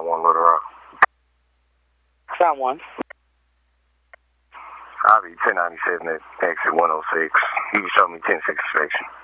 1 Little Rock. Sound 1. I'll be 1097 at exit 106. You can show me 10-6 inspection.